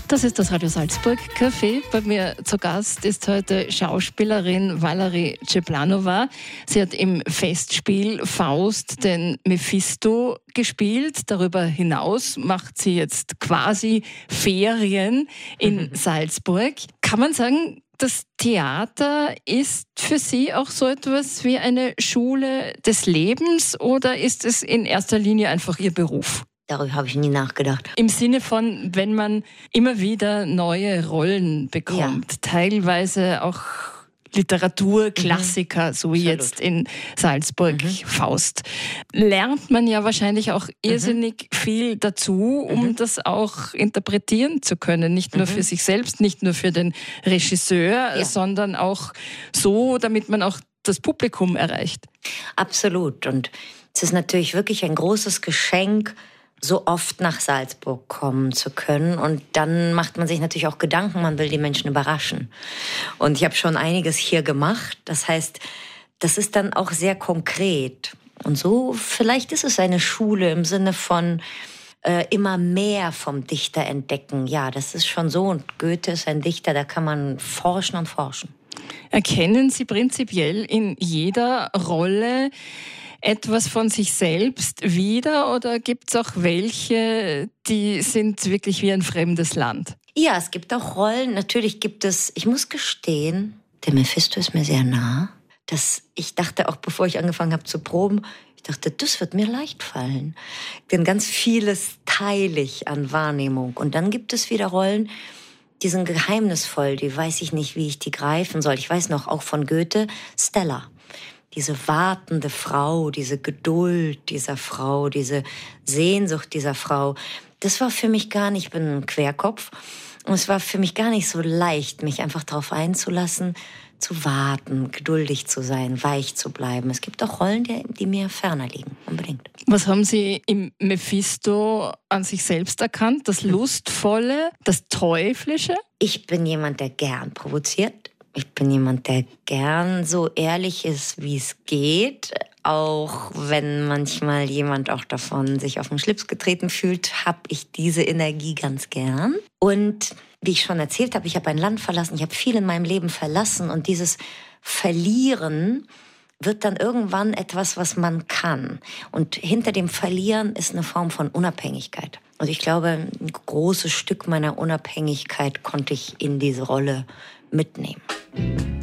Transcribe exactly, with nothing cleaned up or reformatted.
Das ist das Radio Salzburg Café. Bei mir zu Gast ist heute Schauspielerin Valerie Ceplanova. Sie hat im Festspiel Faust den Mephisto gespielt. Darüber hinaus macht sie jetzt quasi Ferien in Salzburg. Kann man sagen, das Theater ist für Sie auch so etwas wie eine Schule des Lebens oder ist es in erster Linie einfach Ihr Beruf? Darüber habe ich nie nachgedacht. Im Sinne von, wenn man immer wieder neue Rollen bekommt, ja. Teilweise auch Literaturklassiker, mhm. so wie Absolut. Jetzt in Salzburg mhm. Faust, lernt man ja wahrscheinlich auch irrsinnig mhm. viel dazu, um mhm. das auch interpretieren zu können. Nicht nur mhm. für sich selbst, nicht nur für den Regisseur, ja. sondern auch so, damit man auch das Publikum erreicht. Absolut. Und es ist natürlich wirklich ein großes Geschenk, so oft nach Salzburg kommen zu können. Und dann macht man sich natürlich auch Gedanken, man will die Menschen überraschen. Und ich habe schon einiges hier gemacht. Das heißt, das ist dann auch sehr konkret. Und so, vielleicht ist es eine Schule im Sinne von äh, immer mehr vom Dichter entdecken. Ja, das ist schon so. Und Goethe ist ein Dichter, da kann man forschen und forschen. Erkennen Sie prinzipiell in jeder Rolle etwas von sich selbst wieder oder gibt es auch welche, die sind wirklich wie ein fremdes Land? Ja, es gibt auch Rollen. Natürlich gibt es, ich muss gestehen, der Mephisto ist mir sehr nah. Dass ich dachte auch, bevor ich angefangen habe zu proben, ich dachte, das wird mir leicht fallen. Denn ganz vieles teile ich an Wahrnehmung. Und dann gibt es wieder Rollen, die sind geheimnisvoll, die weiß ich nicht, wie ich die greifen soll. Ich weiß noch, auch von Goethe, Stella. Diese wartende Frau, diese Geduld dieser Frau, diese Sehnsucht dieser Frau, das war für mich gar nicht, ich bin ein Querkopf, und es war für mich gar nicht so leicht, mich einfach darauf einzulassen, zu warten, geduldig zu sein, weich zu bleiben. Es gibt auch Rollen, die, die mir ferner liegen, unbedingt. Was haben Sie im Mephisto an sich selbst erkannt? Das Lustvolle, das Teuflische? Ich bin jemand, der gern provoziert. Ich bin jemand, der gern so ehrlich ist, wie es geht. Auch wenn manchmal jemand auch davon sich auf den Schlips getreten fühlt, habe ich diese Energie ganz gern. Und wie ich schon erzählt habe, ich habe ein Land verlassen, ich habe viel in meinem Leben verlassen. Und dieses Verlieren wird dann irgendwann etwas, was man kann. Und hinter dem Verlieren ist eine Form von Unabhängigkeit. Und ich glaube, ein großes Stück meiner Unabhängigkeit konnte ich in diese Rolle mitnehmen.